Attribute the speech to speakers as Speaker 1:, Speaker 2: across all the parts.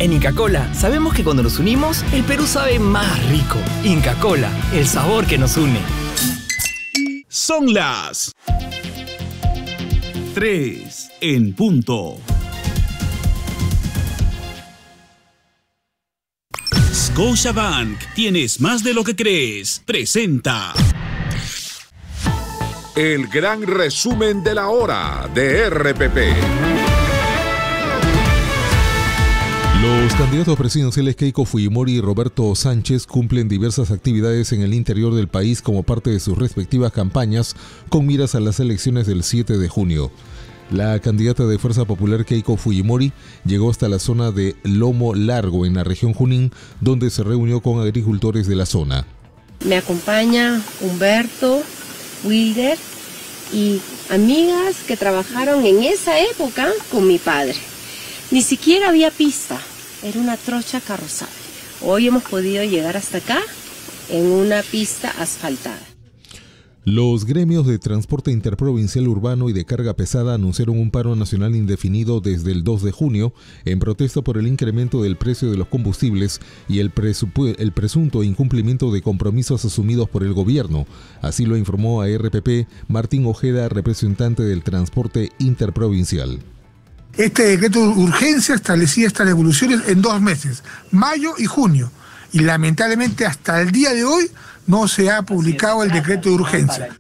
Speaker 1: En Inca Kola sabemos que cuando nos unimos, el Perú sabe más rico. Inca Kola, el sabor que nos une.
Speaker 2: Son las 3 en punto. Scotiabank, tienes más de lo que crees. Presenta
Speaker 3: el gran resumen de la hora de RPP.
Speaker 4: Los candidatos presidenciales Keiko Fujimori y Roberto Sánchez cumplen diversas actividades en el interior del país como parte de sus respectivas campañas con miras a las elecciones del 7 de junio. La candidata de Fuerza Popular Keiko Fujimori llegó hasta la zona de Lomo Largo en la región Junín, donde se reunió con agricultores de la zona.
Speaker 5: Me acompaña Humberto, Wilder y amigas que trabajaron en esa época con mi padre. Ni siquiera había pista. Era una trocha carrozable. Hoy hemos podido llegar hasta acá en una pista asfaltada.
Speaker 4: Los gremios de transporte interprovincial urbano y de carga pesada anunciaron un paro nacional indefinido desde el 2 de junio en protesta por el incremento del precio de los combustibles y el presunto incumplimiento de compromisos asumidos por el gobierno. Así lo informó a RPP Martín Ojeda, representante del transporte interprovincial.
Speaker 6: Este decreto de urgencia establecía estas devoluciones en 2 meses, mayo y junio, y lamentablemente hasta el día de hoy no se ha publicado el decreto de urgencia.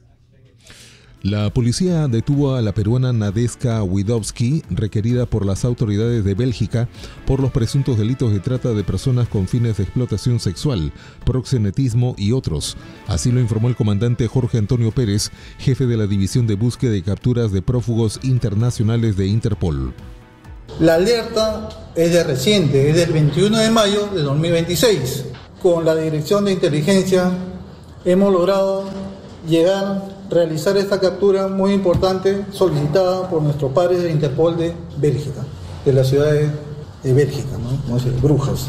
Speaker 4: La policía detuvo a la peruana Nadeska Widowski, requerida por las autoridades de Bélgica por los presuntos delitos de trata de personas con fines de explotación sexual, proxenetismo y otros. Así lo informó el comandante Jorge Antonio Pérez, jefe de la División de Búsqueda y Capturas de Prófugos Internacionales de Interpol.
Speaker 7: La alerta es de reciente, es del 21 de mayo de 2026. Con la Dirección de Inteligencia hemos logrado realizar esta captura muy importante solicitada por nuestros pares de Interpol de Bélgica, de la ciudad de Bélgica, ¿no? Brujas.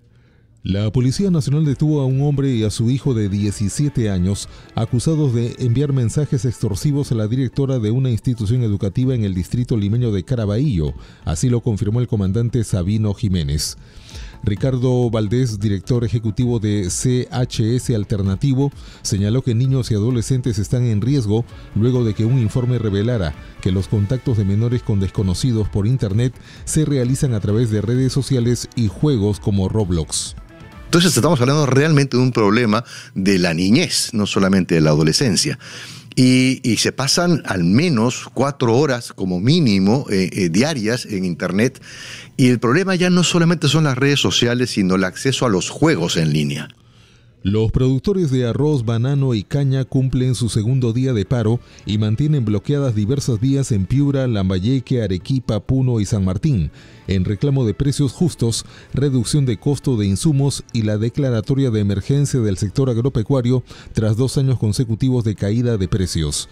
Speaker 4: La Policía Nacional detuvo a un hombre y a su hijo de 17 años acusados de enviar mensajes extorsivos a la directora de una institución educativa en el distrito limeño de Caraballo. Así lo confirmó el comandante Sabino Jiménez. Ricardo Valdés, director ejecutivo de CHS Alternativo, señaló que niños y adolescentes están en riesgo luego de que un informe revelara que los contactos de menores con desconocidos por internet se realizan a través de redes sociales y juegos como Roblox.
Speaker 8: Entonces estamos hablando realmente de un problema de la niñez, no solamente de la adolescencia. Y se pasan al menos 4 horas como mínimo diarias en internet. Y el problema ya no solamente son las redes sociales, sino el acceso a los juegos en línea.
Speaker 4: Los productores de arroz, banano y caña cumplen su segundo día de paro y mantienen bloqueadas diversas vías en Piura, Lambayeque, Arequipa, Puno y San Martín, en reclamo de precios justos, reducción de costo de insumos y la declaratoria de emergencia del sector agropecuario tras 2 años consecutivos de caída de precios.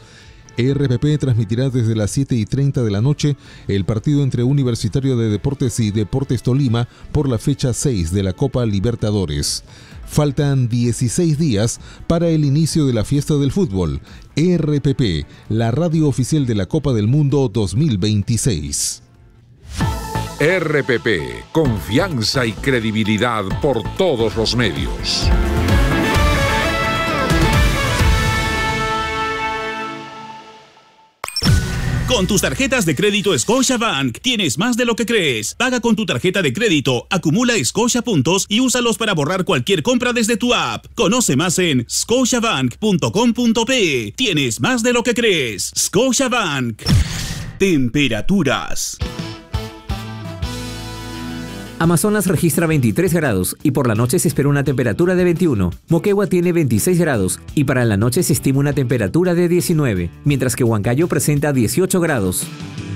Speaker 4: RPP transmitirá desde las 7:30 de la noche el partido entre Universitario de Deportes y Deportes Tolima por la fecha 6 de la Copa Libertadores. Faltan 16 días para el inicio de la fiesta del fútbol. RPP, la radio oficial de la Copa del Mundo 2026.
Speaker 3: RPP, confianza y credibilidad por todos los medios.
Speaker 2: Con tus tarjetas de crédito Scotiabank tienes más de lo que crees. Paga con tu tarjeta de crédito, acumula Scotia puntos y úsalos para borrar cualquier compra desde tu app. Conoce más en scotiabank.com.pe. Tienes más de lo que crees. Scotiabank. Temperaturas.
Speaker 9: Amazonas registra 23 grados y por la noche se espera una temperatura de 21. Moquegua tiene 26 grados y para la noche se estima una temperatura de 19, mientras que Huancayo presenta 18 grados.